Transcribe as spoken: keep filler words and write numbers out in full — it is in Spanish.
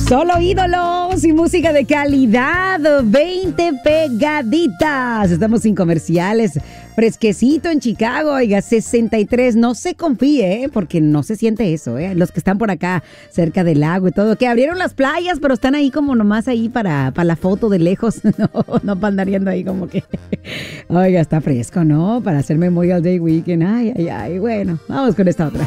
Solo ídolos y música de calidad. veinte pegaditas. Estamos sin comerciales. Fresquecito en Chicago. Oiga, sesenta y tres. No se confíe, ¿eh? Porque no se siente eso, ¿eh? Los que están por acá cerca del lago y todo. Que abrieron las playas, pero están ahí como nomás ahí para, para la foto de lejos. No, no para andar yendo ahí como que... Oiga, está fresco, ¿no? Para hacer Memorial Day Weekend. Ay, ay, ay. Bueno, vamos con esta otra.